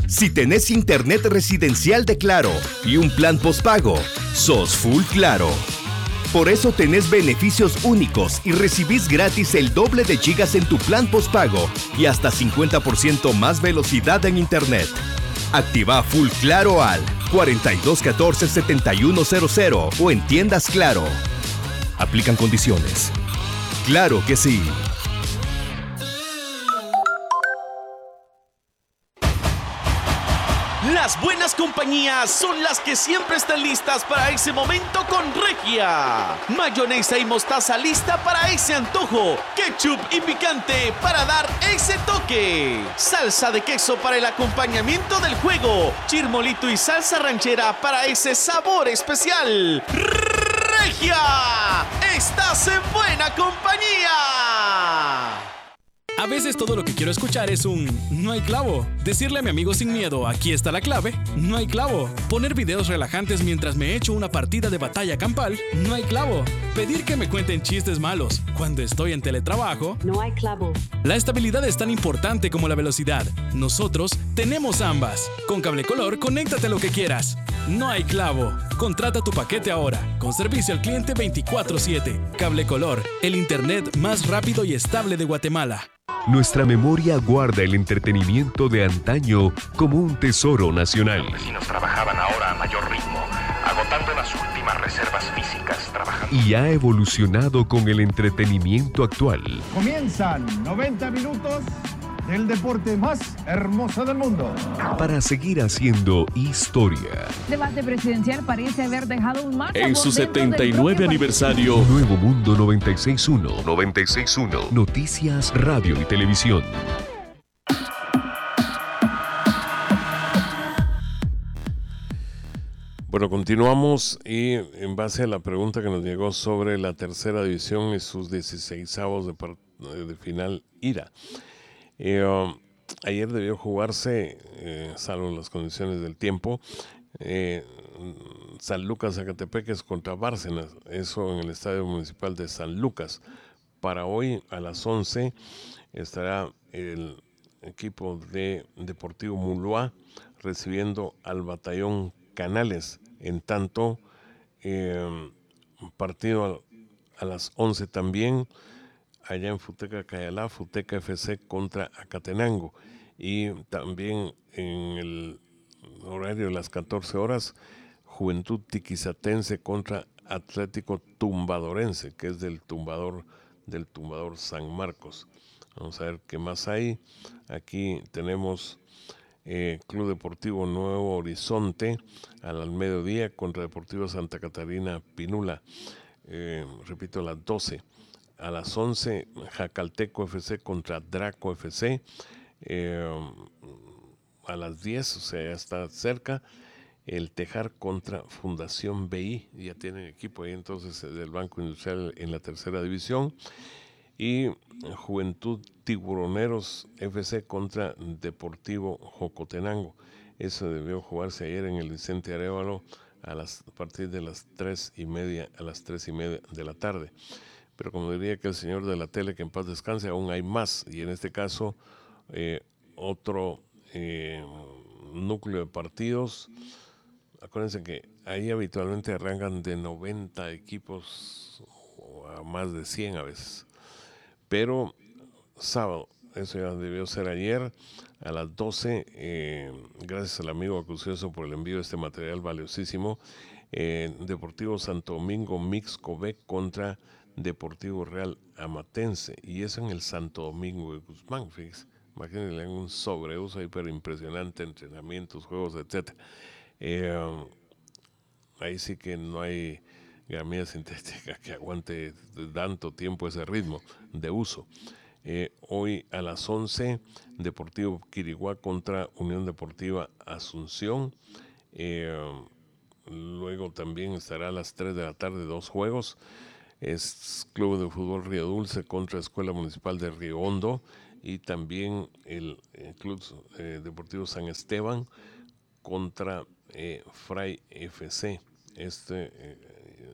Si tenés internet residencial de Claro y un plan postpago, sos full Claro. Por eso tenés beneficios únicos y recibís gratis el doble de gigas en tu plan postpago y hasta 50% más velocidad en internet. Activa Full Claro al 4214-7100 o en tiendas Claro. Aplican condiciones. ¡Claro que sí! Las buenas compañías son las que siempre están listas para ese momento con Regia. Mayonesa y mostaza lista para ese antojo. Ketchup y picante para dar ese toque. Salsa de queso para el acompañamiento del juego. Chirmolito y salsa ranchera para ese sabor especial. Regia, estás en buena compañía. A veces todo lo que quiero escuchar es un no hay clavo. Decirle a mi amigo sin miedo, aquí está la clave, no hay clavo. Poner videos relajantes mientras me echo una partida de batalla campal, no hay clavo. Pedir que me cuenten chistes malos cuando estoy en teletrabajo, no hay clavo. La estabilidad es tan importante como la velocidad. Nosotros tenemos ambas. Con Cable Color, conéctate a lo que quieras. No hay clavo. Contrata tu paquete ahora, con servicio al cliente 24/7. Cable Color, el internet más rápido y estable de Guatemala. Nuestra memoria guarda el entretenimiento de antaño como un tesoro nacional. Los vecinos trabajaban ahora a mayor ritmo, agotando las últimas reservas físicas, trabajando. Y ha evolucionado con el entretenimiento actual. Comienzan 90 minutos del deporte más hermoso del mundo. Para seguir haciendo historia. Debate presidencial parece haber dejado un mal en su 79 aniversario. Nuevo Mundo 96.1. 96.1. Noticias, radio y televisión. Bueno, continuamos y en base a la pregunta que nos llegó sobre la tercera división y sus 16avos de final ira. Ayer debió jugarse, salvo las condiciones del tiempo, San Lucas Zacatepeques contra Bárcenas, eso en el Estadio Municipal de San Lucas. Para hoy a las 11 estará el equipo de Deportivo Muloa recibiendo al Batallón Canales. En tanto, partido a las 11 también, allá en Futeca Cayalá, Futeca FC contra Acatenango. Y también en el horario de las 14 horas, Juventud Tiquisatense contra Atlético Tumbadorense, que es del tumbador San Marcos. Vamos a ver qué más hay. Aquí tenemos Club Deportivo Nuevo Horizonte al mediodía contra Deportivo Santa Catarina Pinula. Repito, a las 12. A las 11, Jacalteco FC contra Draco FC. A las 10, o sea, ya está cerca, el Tejar contra Fundación BI. Ya tienen equipo ahí entonces del Banco Industrial en la tercera división. Y Juventud Tiburoneros FC contra Deportivo Jocotenango. Eso debió jugarse ayer en el Vicente Arévalo a partir de las 3:30 a las 3:30 de la tarde. Pero como diría que el señor de la tele, que en paz descanse, aún hay más. Y en este caso, otro núcleo de partidos. Acuérdense que ahí habitualmente arrancan de 90 equipos o a más de 100 a veces. Pero sábado, eso ya debió ser ayer, a las 12, gracias al amigo Acucioso por el envío de este material valiosísimo, Deportivo Santo Domingo Mixcovec contra Deportivo Real Amatense, y eso en el Santo Domingo de Guzmán, fíjense. Imagínense un sobreuso ahí, pero impresionante, entrenamientos, juegos, etc. Ahí sí que no hay gramilla sintética que aguante tanto tiempo ese ritmo de uso. Hoy a las 11, Deportivo Quiriguá contra Unión Deportiva Asunción. Luego también estará a las 3 de la tarde 2 juegos. Es Club de Fútbol Río Dulce contra Escuela Municipal de Río Hondo, y también el Club Deportivo San Esteban contra Fray FC.